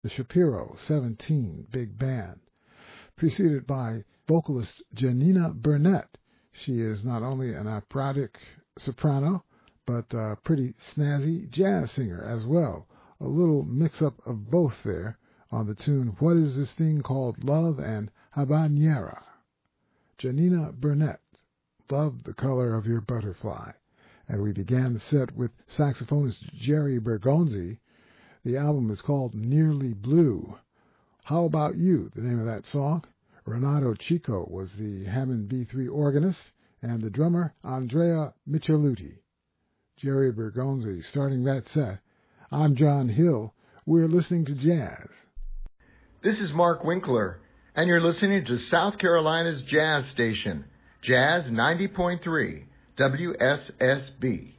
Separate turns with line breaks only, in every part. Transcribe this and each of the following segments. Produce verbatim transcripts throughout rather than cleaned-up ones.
the Shapiro seventeen Big Band, preceded by vocalist Janina Burnett. She is not only an operatic soprano, but a pretty snazzy jazz singer as well. A little mix-up of both there on the tune What Is This Thing Called Love and Habanera. Janina Burnett, Loved the Color of Your Butterfly. And we began the set with saxophonist Jerry Bergonzi. The album is called Nearly Blue. How About You, the name of that song? Renato Chico was the Hammond B three organist, and the drummer Andrea Micheluti. Jerry Bergonzi starting that set. I'm John Hill. We're listening to jazz.
This is Mark Winkler, and you're listening to South Carolina's jazz station, Jazz ninety point three, W S S B.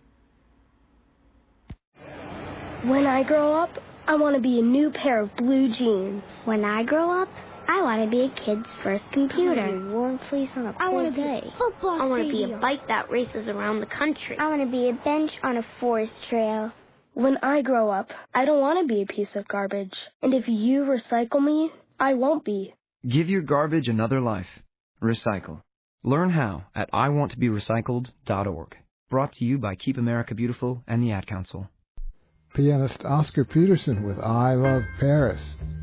When I grow up, I want to be a new pair of blue jeans.
When I grow up, I want to be a kid's first computer.
I want to be a warm fleece on a
I want
cold
to be
day.
a football
I want to be
stadium.
a bike that races around the country.
I want to be a bench on a forest trail.
When I grow up, I don't want to be a piece of garbage. And if you recycle me, I won't be.
Give your garbage another life. Recycle. Learn how at I want to be recycled dot org. Brought to you by Keep America Beautiful and the Ad Council.
Pianist Oscar Peterson with I Love Paris.